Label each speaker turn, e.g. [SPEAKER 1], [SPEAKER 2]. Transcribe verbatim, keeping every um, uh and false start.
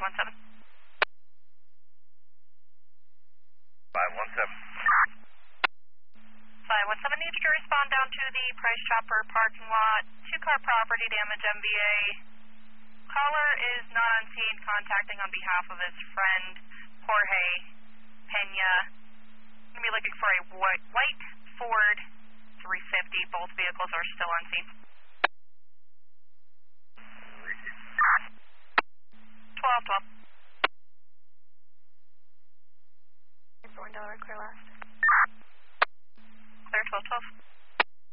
[SPEAKER 1] one seven.
[SPEAKER 2] five one seven.
[SPEAKER 1] five one seven, needs to respond down to the Price Chopper parking lot. Two-car property damage, M V A. Caller is not on scene, contacting on behalf of his friend, Jorge Pena. Going to be looking for a white, white Ford three fifty. Both vehicles are still on scene.